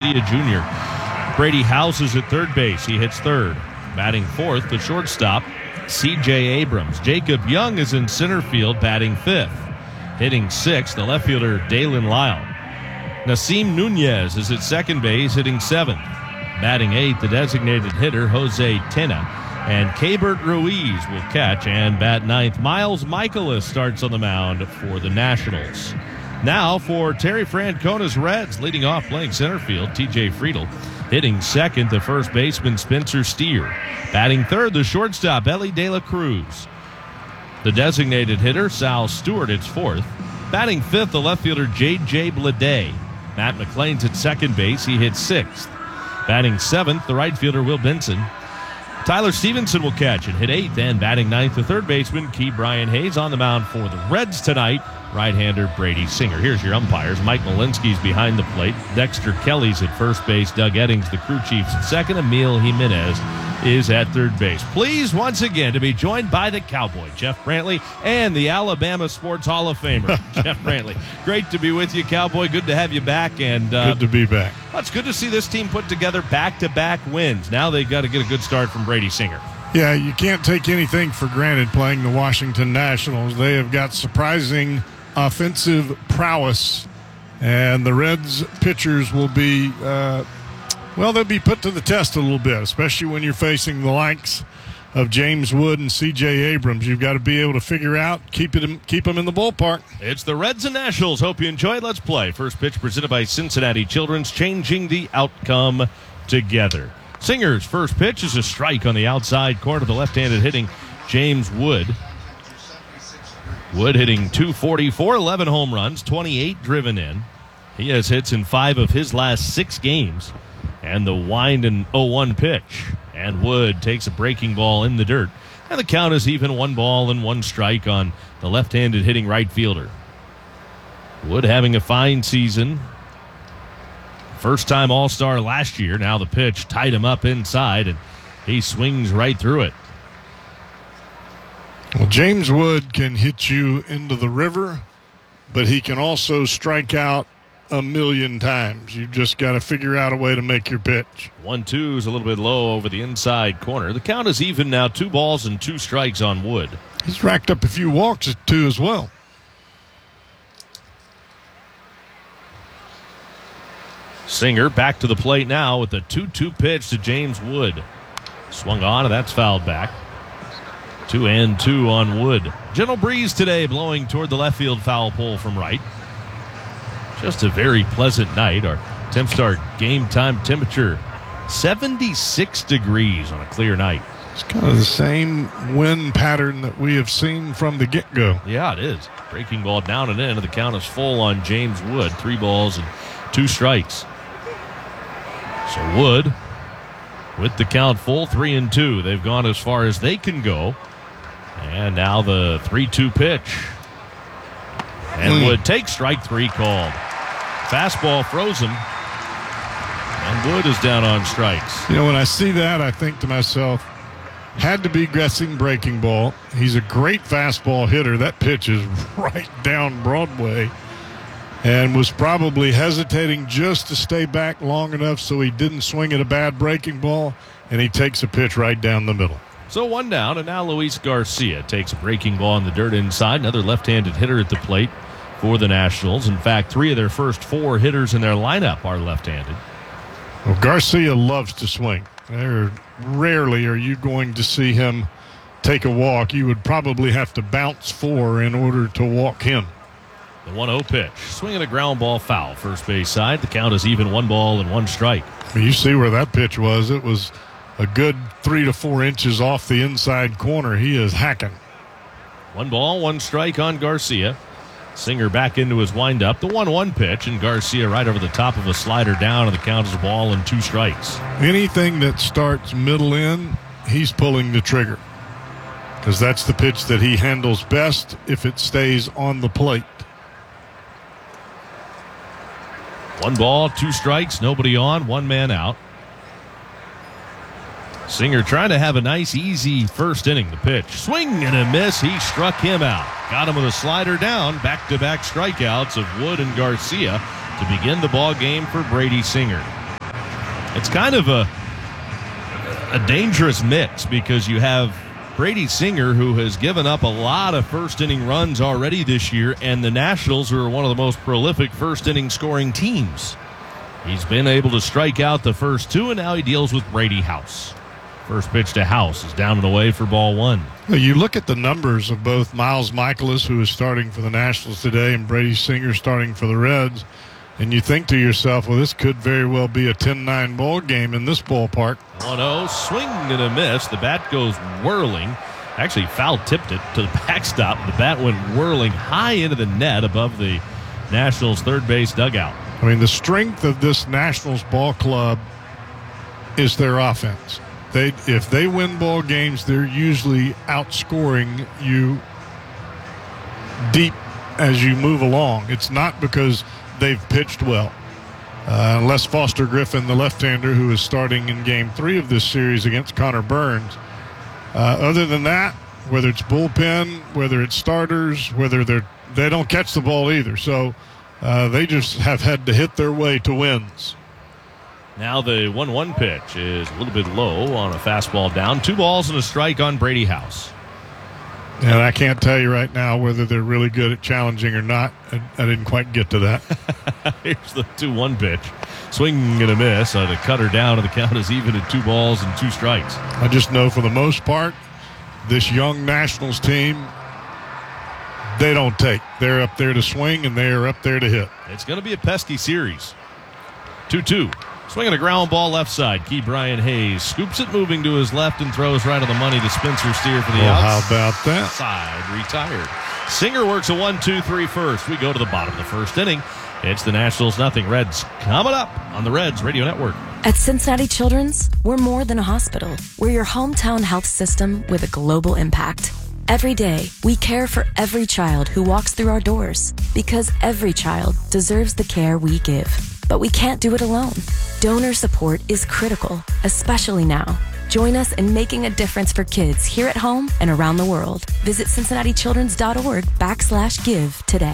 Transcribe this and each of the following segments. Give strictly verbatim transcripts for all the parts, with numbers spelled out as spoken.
Garcia Junior Brady House is at third base. He hits third. Batting fourth, the shortstop, C J Abrams. Jacob Young is in center field, batting fifth. Hitting sixth, the left fielder, Dalen Lyle. Nasim Nunez is at second base, hitting seventh. Batting eighth, the designated hitter, Jose Tena. And Keibert Ruiz will catch and bat ninth. Miles Michaelis starts on the mound for the Nationals. Now for Terry Francona's Reds, leading off playing center field, T J Friedel. Hitting second, the first baseman, Spencer Steer. Batting third, the shortstop, Ellie De La Cruz. The designated hitter, Sal Stewart, hits fourth. Batting fifth, the left fielder, J J Bleday. Matt McLean's at second base. He hits sixth. Batting seventh, the right fielder, Will Benson. Tyler Stevenson will catch and hit eighth. And batting ninth, the third baseman, Key Brian Hayes, on the mound for the Reds tonight. Right-hander Brady Singer. Here's your umpires. Mike Malinsky's behind the plate. Dexter Kelly's at first base. Doug Eddings, the crew chiefs, at second. Emil Jimenez is at third base. Pleased once again to be joined by the Cowboy, Jeff Brantley, and the Alabama Sports Hall of Famer, Jeff Brantley. Great to be with you, Cowboy. Good to have you back. And uh, good to be back. Well, it's good to see this team put together back-to-back wins. Now they've got to get a good start from Brady Singer. Yeah, you can't take anything for granted playing the Washington Nationals. They have got surprising offensive prowess, and the Reds pitchers will be, uh, well, they'll be put to the test a little bit, especially when you're facing the likes of James Wood and C J Abrams. You've got to be able to figure out, keep it, keep them in the ballpark. It's the Reds and Nationals. Hope you enjoyed. Let's play. First pitch presented by Cincinnati Children's, changing the outcome together. Singer's first pitch is a strike on the outside corner, the left-handed hitting James Wood. Wood hitting two forty-four, eleven home runs, twenty-eight driven in. He has hits in five of his last six games. And the wind and oh one pitch. And Wood takes a breaking ball in the dirt. And the count is even, one ball and one strike on the left-handed hitting right fielder. Wood having a fine season. First-time All-Star last year. Now the pitch tied him up inside, and he swings right through it. Well, James Wood can hit you into the river, but he can also strike out a million times. You just got to figure out a way to make your pitch. one two is a little bit low over the inside corner. The count is even now, two balls and two strikes on Wood. He's racked up a few walks at two as well. Singer back to the plate now with a two two pitch to James Wood. Swung on, and that's fouled back. Two and two on Wood. Gentle breeze today blowing toward the left field foul pole from right. Just a very pleasant night. Our temp start game time temperature seventy-six degrees on a clear night. It's kind of the same wind pattern that we have seen from the get-go. Yeah, it is. Breaking ball down and in, and the count is full on James Wood. Three balls and two strikes. So Wood with the count full, three and two. They've gone as far as they can go. And now the three two pitch. And mm. Wood takes strike three called. Fastball froze him. And Wood is down on strikes. You know, when I see that, I think to myself, had to be guessing breaking ball. He's a great fastball hitter. That pitch is right down Broadway. And was probably hesitating just to stay back long enough so he didn't swing at a bad breaking ball. And he takes a pitch right down the middle. So one down, and now Luis Garcia takes a breaking ball in the dirt inside. Another left-handed hitter at the plate for the Nationals. In fact, three of their first four hitters in their lineup are left-handed. Well, Garcia loves to swing. There, rarely are you going to see him take a walk. You would probably have to bounce four in order to walk him. The one oh pitch. Swinging a ground ball foul. First base side. The count is even, one ball and one strike. You see where that pitch was. It was a good three to four inches off the inside corner. He is hacking. One ball, one strike on Garcia. Singer back into his windup. The one one pitch, and Garcia right over the top of a slider down, and the count is a ball and two strikes. Anything that starts middle in, he's pulling the trigger, because that's the pitch that he handles best if it stays on the plate. One ball, two strikes, nobody on, one man out. Singer trying to have a nice, easy first inning. The pitch. Swing and a miss. He struck him out. Got him with a slider down. Back-to-back strikeouts of Wood and Garcia to begin the ball game for Brady Singer. It's kind of a a dangerous mix because you have Brady Singer, who has given up a lot of first-inning runs already this year, and the Nationals are one of the most prolific first-inning scoring teams. He's been able to strike out the first two, and now he deals with Brady House. First pitch to House is down and away for ball one. You look at the numbers of both Miles Michaelis, who is starting for the Nationals today, and Brady Singer starting for the Reds, and you think to yourself, well, this could very well be a ten nine ball game in this ballpark. one oh, swing and a miss. The bat goes whirling. Actually, foul tipped it to the backstop. The bat went whirling high into the net above the Nationals' third base dugout. I mean, the strength of this Nationals ball club is their offense. They, if they win ball games, they're usually outscoring you deep as you move along. It's not because they've pitched well. Uh, unless Foster Griffin, the left-hander, who is starting in game three of this series against Connor Burns. Uh, other than that, whether it's bullpen, whether it's starters, whether they're, they don't catch the ball either. So uh, they just have had to hit their way to wins. Now the one one pitch is a little bit low on a fastball down. Two balls and a strike on Brady House. And I can't tell you right now whether they're really good at challenging or not. I, I didn't quite get to that. Here's the two one pitch. Swing and a miss. Uh, the cutter down, and the count is even at two balls and two strikes. I just know for the most part, this young Nationals team, they don't take. They're up there to swing, and they are up there to hit. It's going to be a pesky series. two two. Swinging a ground ball left side. Key Brian Hayes scoops it moving to his left and throws right on the money to Spencer Steer for the well, outs. How about that? Side retired. Singer works a one two three first. We go to the bottom of the first inning. It's the Nationals nothing. Reds coming up on the Reds Radio Network. At Cincinnati Children's, we're more than a hospital. We're your hometown health system with a global impact. Every day, we care for every child who walks through our doors because every child deserves the care we give. But we can't do it alone. Donor support is critical, especially now. Join us in making a difference for kids here at home and around the world. Visit cincinnatichildrens.org backslash give today.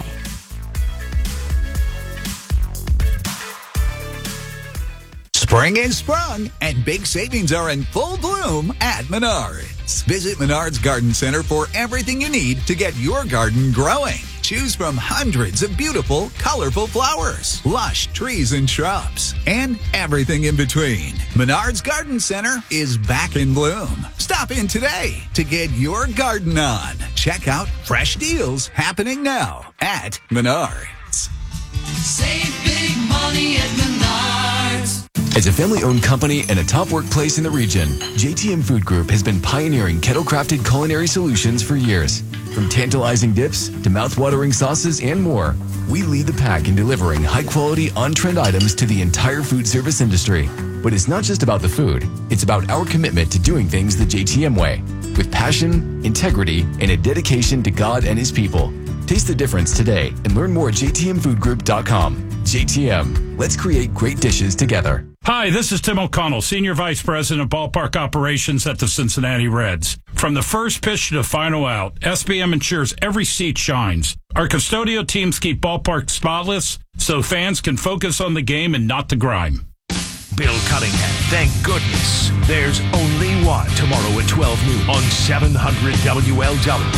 Spring is sprung, and big savings are in full bloom at Menards. Visit Menards Garden Center for everything you need to get your garden growing. Choose from hundreds of beautiful, colorful flowers, lush trees and shrubs, and everything in between. Menards Garden Center is back in bloom. Stop in today to get your garden on. Check out fresh deals happening now at Menards. Save big money at Menards. As a family-owned company and a top workplace in the region, J T M Food Group has been pioneering kettle-crafted culinary solutions for years. From tantalizing dips to mouth-watering sauces and more, we lead the pack in delivering high-quality, on-trend items to the entire food service industry. But it's not just about the food. It's about our commitment to doing things the J T M way, with passion, integrity, and a dedication to God and His people. Taste the difference today and learn more at j t m food group dot com. J T M, let's create great dishes together. Hi, this is Tim O'Connell, Senior Vice President of Ballpark Operations at the Cincinnati Reds. From the first pitch to the final out, S B M ensures every seat shines. Our custodial teams keep ballpark spotless so fans can focus on the game and not the grime. Bill Cunningham, thank goodness. There's only one tomorrow at twelve noon on seven hundred W L W.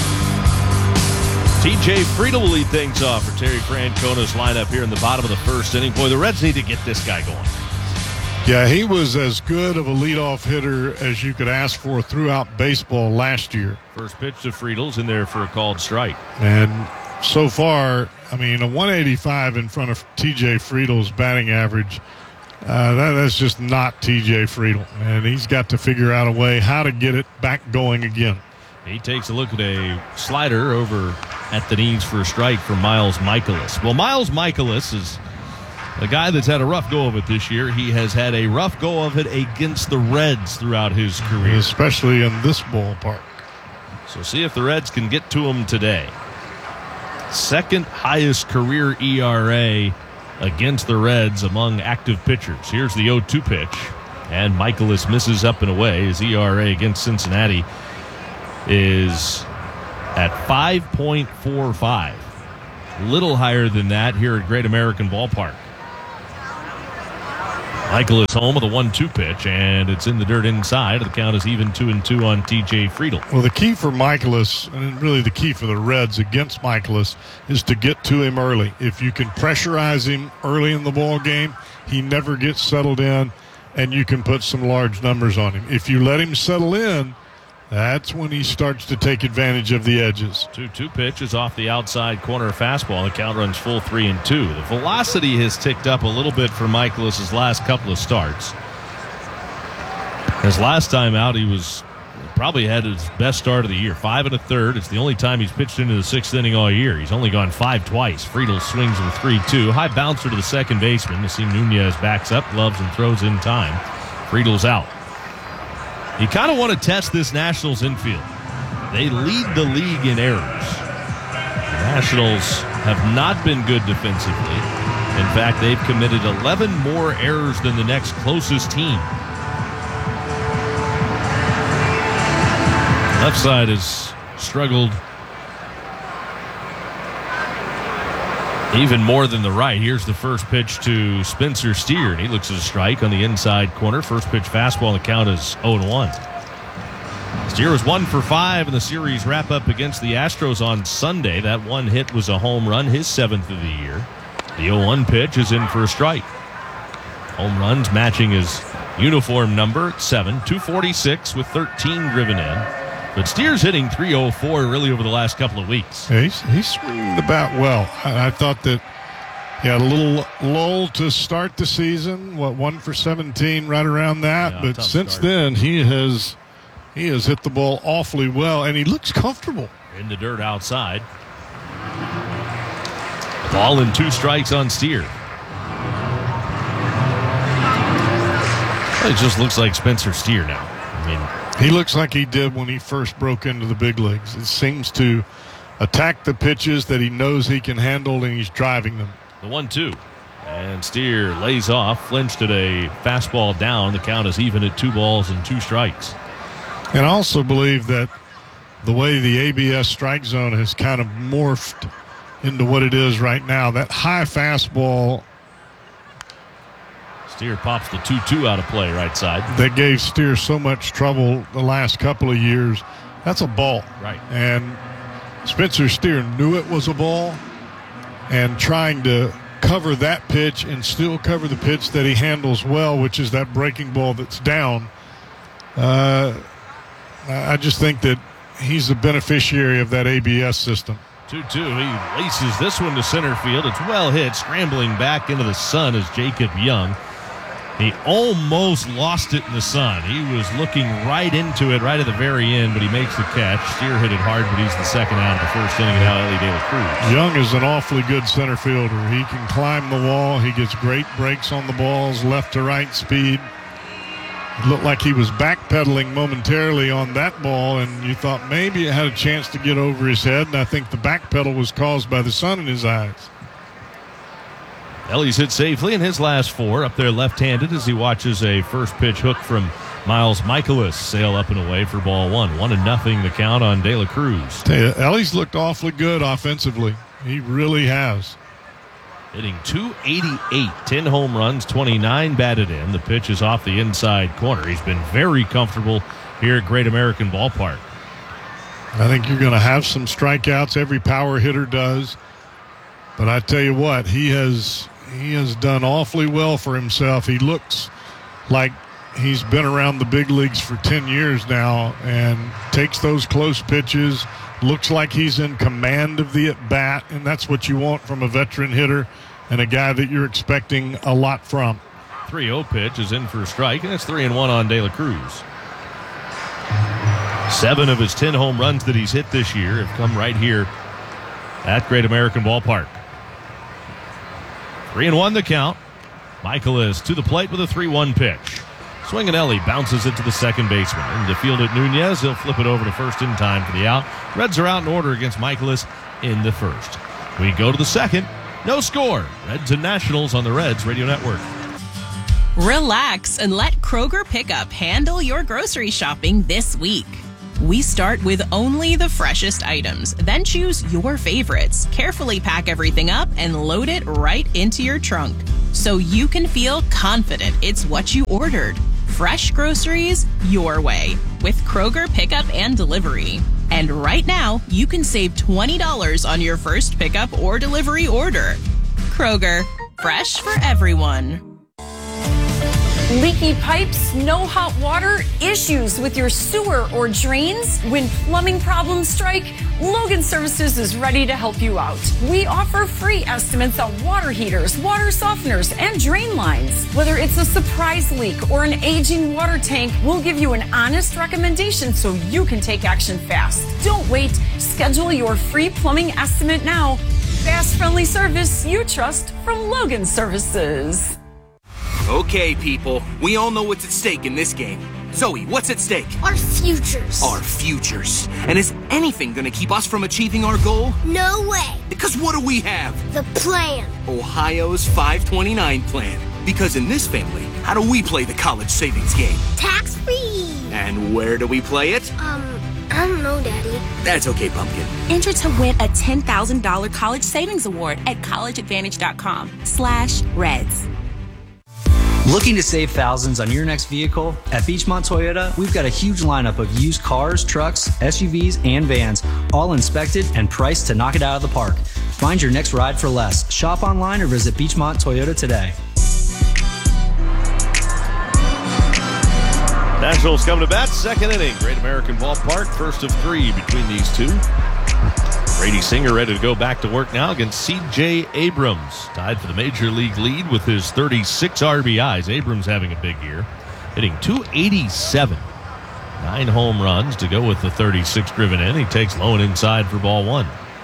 T J Friedl will lead things off for Terry Francona's lineup here in the bottom of the first inning. Boy, the Reds need to get this guy going. Yeah, he was as good of a leadoff hitter as you could ask for throughout baseball last year. First pitch to Friedl's in there for a called strike. And so far, I mean, a one eighty-five in front of T J Friedl's batting average, uh, that, that's just not T J Friedl. And he's got to figure out a way how to get it back going again. He takes a look at a slider over at the knees for a strike from Miles Michaelis. Well, Miles Michaelis is a guy that's had a rough go of it this year. He has had a rough go of it against the Reds throughout his career. Especially in this ballpark. So see if the Reds can get to him today. Second highest career E R A against the Reds among active pitchers. Here's the oh two pitch. And Michaelis misses up and away. His E R A against Cincinnati is at five point four five. Little higher than that here at Great American Ballpark. Michaelis home with a one two pitch, and it's in the dirt inside. The count is even two and two on T J Friedl. Well, the key for Michaelis, and really the key for the Reds against Michaelis, is to get to him early. If you can pressurize him early in the ball game, he never gets settled in, and you can put some large numbers on him. If you let him settle in, that's when he starts to take advantage of the edges. two two pitch is off the outside corner fastball. The count runs full three and two. The velocity has ticked up a little bit for Michaelis' last couple of starts. His last time out, he was probably had his best start of the year. Five and a third. It's the only time he's pitched into the sixth inning all year. He's only gone five twice. Friedl swings with three two. High bouncer to the second baseman. Nasim Nunez backs up, gloves, and throws in time. Friedel's out. You kind of want to test this Nationals infield. They lead the league in errors. The Nationals have not been good defensively. In fact, they've committed eleven more errors than the next closest team. Left side has struggled even more than the right. Here's the first pitch to Spencer Steer, and he looks at a strike on the inside corner. First pitch fastball, and the count is oh and one. Steer was one for five in the series wrap up against the Astros on Sunday. That one hit was a home run, his seventh of the year. The oh one pitch is in for a strike. Home runs matching his uniform number at seven, two forty-six with thirteen driven in. But Steer's hitting three oh four really over the last couple of weeks. Yeah, he's, he's swinging the bat well. I, I thought that he had a little lull to start the season. What, one for seventeen, right around that. Yeah, but since start. then, he has he has hit the ball awfully well, and he looks comfortable. In the dirt outside. Ball and two strikes on Steer. It just looks like Spencer Steer now. I mean, he looks like he did when he first broke into the big leagues. It seems to attack the pitches that he knows he can handle, and he's driving them. The one two. And Steer lays off, flinched at a fastball down. The count is even at two balls and two strikes. And I also believe that the way the A B S strike zone has kind of morphed into what it is right now, that high fastball. Steer pops the two two out of play right side. That gave Steer so much trouble the last couple of years. That's a ball. Right. And Spencer Steer knew it was a ball, and trying to cover that pitch and still cover the pitch that he handles well, which is that breaking ball that's down. Uh, I just think that he's the beneficiary of that A B S system. two two. He laces this one to center field. It's well hit. Scrambling back into the sun is Jacob Young. He almost lost it in the sun. He was looking right into it right at the very end, but he makes the catch. Steer hit it hard, but he's the second out of the first inning, and now Ellie De La Cruz. Young is an awfully good center fielder. He can climb the wall. He gets great breaks on the balls, left to right speed. It looked like he was backpedaling momentarily on that ball, and you thought maybe it had a chance to get over his head, and I think the backpedal was caused by the sun in his eyes. Ellie's hit safely in his last four, up there left-handed as he watches a first pitch hook from Miles Michaelis sail up and away for ball one. One and nothing the count on De La Cruz. Tell you, Ellie's looked awfully good offensively. He really has. Hitting two eighty-eight, ten home runs, twenty-nine batted in. The pitch is off the inside corner. He's been very comfortable here at Great American Ballpark. I think you're going to have some strikeouts. Every power hitter does. But I tell you what, he has he has done awfully well for himself. He looks like he's been around the big leagues for ten years now and takes those close pitches. Looks like he's in command of the at-bat, and that's what you want from a veteran hitter and a guy that you're expecting a lot from. three oh pitch is in for a strike, and it's three and one on De La Cruz. Seven of his ten home runs that he's hit this year have come right here at Great American Ballpark. Three and one the count. Michaelis to the plate with a three one pitch. Swinging Ellie bounces it to the second baseman. In the field at Nunez, he'll flip it over to first in time for the out. Reds are out in order against Michaelis in the first. We go to the second. No score. Reds and Nationals on the Reds Radio Network. Relax and let Kroger Pickup handle your grocery shopping this week. We start with only the freshest items, then choose your favorites. Carefully pack everything up and load it right into your trunk. so you can feel confident it's what you ordered. Fresh groceries your way with Kroger Pickup and Delivery. And right now, you can save twenty dollars on your first pickup or delivery order. Kroger, fresh for everyone. Leaky pipes, no hot water, issues with your sewer or drains? When plumbing problems strike, Logan Services is ready to help you out. We offer free estimates on water heaters, water softeners, and drain lines. Whether it's a surprise leak or an aging water tank, we'll give you an honest recommendation so you can take action fast. Don't wait. Schedule your free plumbing estimate now. Fast, friendly service you trust from Logan Services. Okay, people, we all know what's at stake in this game. Zoe, what's at stake? Our futures. Our futures. And is anything gonna keep us from achieving our goal? No way. Because what do we have? The plan. Ohio's five twenty-nine plan. Because in this family, how do we play the college savings game? Tax-free. And where do we play it? Um, I don't know, Daddy. That's okay, Pumpkin. Enter to win a ten thousand dollars college savings award at collegeadvantage.com slash Reds. Looking to save thousands on your next vehicle? At Beachmont Toyota, we've got a huge lineup of used cars, trucks, S U Vs, and vans, all inspected and priced to knock it out of the park. Find your next ride for less. Shop online or visit Beachmont Toyota today. Nationals coming to bat, second inning. Great American Ballpark, first of three between these two. Brady Singer ready to go back to work now against C J Abrams. Tied for the major league lead with his thirty-six R B Is. Abrams having a big year. Hitting two eighty-seven. Nine home runs to go with the thirty-six driven in. He takes low and inside for ball one.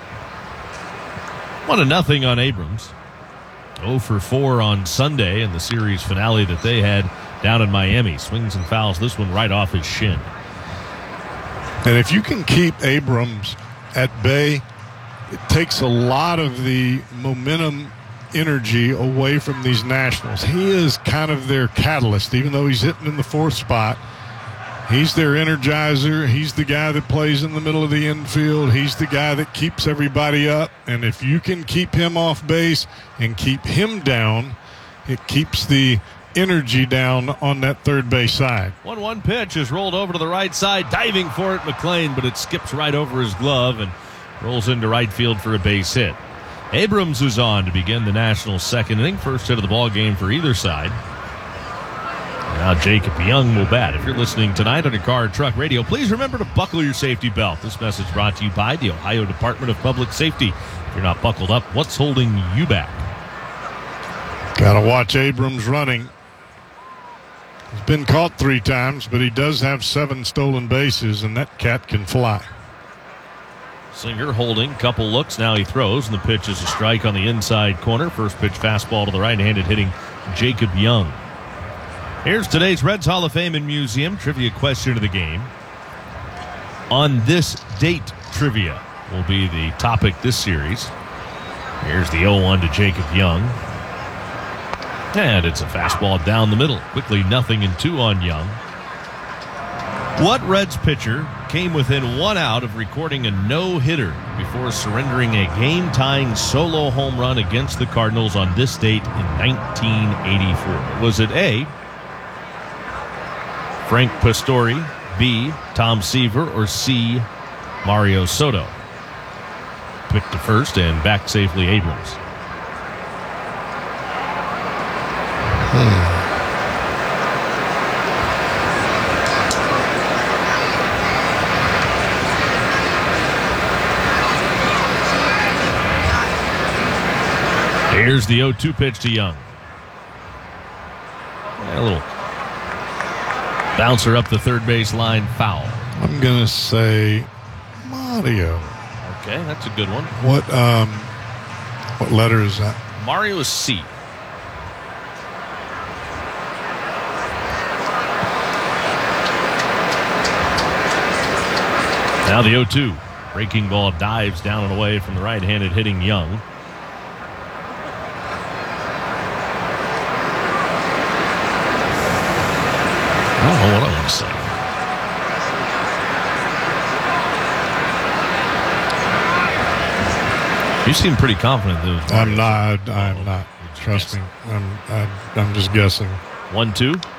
One to nothing on Abrams. oh for four on Sunday in the series finale that they had down in Miami. Swings and fouls this one right off his shin. And if you can keep Abrams at bay, it takes a lot of the momentum energy away from these Nationals. He is kind of their catalyst, even though he's hitting in the fourth spot. He's their energizer. He's the guy that plays in the middle of the infield. He's the guy that keeps everybody up. And if you can keep him off base and keep him down, it keeps the energy down on that third base side. one one pitch is rolled over to the right side, diving for it, McLean, but it skips right over his glove and rolls into right field for a base hit. Abrams is on to begin the Nationals' second inning, first hit of the ball game for either side. Now Jacob Young will bat. If you're listening tonight on your car or truck radio, please remember to buckle your safety belt. This message brought to you by the Ohio Department of Public Safety. If you're not buckled up, what's holding you back? Gotta watch Abrams running. He's been caught three times, but he does have seven stolen bases, and that cat can fly. Singer holding, couple looks, now he throws, and the pitch is a strike on the inside corner. First pitch fastball to the right-handed hitting Jacob Young. Here's today's Reds Hall of Fame and Museum trivia question of the game. On this date trivia will be the topic this series. Here's the oh one to Jacob Young. And it's a fastball down the middle. Quickly nothing and two on Young. What Reds pitcher came within one out of recording a no-hitter before surrendering a game-tying solo home run against the Cardinals on this date in nineteen eighty-four? Was it A, Frank Pastore, B, Tom Seaver, or C, Mario Soto? Pick to first and back safely Abrams. Here's the oh two pitch to Young. A little bouncer up the third base line, foul. I'm going to say Mario. Okay, that's a good one. What um, what letter is that? Mario is C. Now the oh two. Breaking ball dives down and away from the right-handed hitting Young. I don't know what I want to say. You seem pretty confident that I'm not. I'm not. Trust me. I'm, I'm, I'm just guessing. one two.